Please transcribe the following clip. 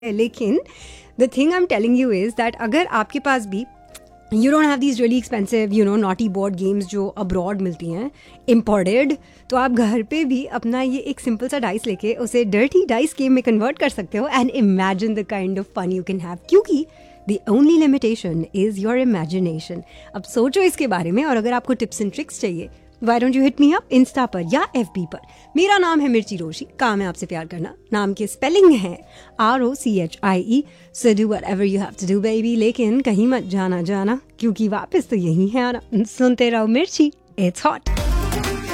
लेकिन the thing I am telling you is that अगर आपके पास भी you don't have these really expensive naughty board games जो abroad मिलती हैं इम्पोर्टेड, तो आप घर पे भी अपना ये एक सिंपल सा डाइस लेके उसे डर्टी डाइस गेम में कन्वर्ट कर सकते हो and imagine the kind of fun you can have, क्योंकि the only limitation is your imagination. अब सोचो इसके बारे में, और अगर आपको टिप्स एंड ट्रिक्स चाहिए, Why don't you hit me up Insta पर या FB पर. मेरा नाम है मिर्ची रोशी, काम है आपसे प्यार करना. नाम के स्पेलिंग है ROCHIE. So do whatever you have to do baby, लेकिन कहीं मत जाना क्योंकि वापस तो यही है आना. सुनते रहो मिर्ची, it's hot.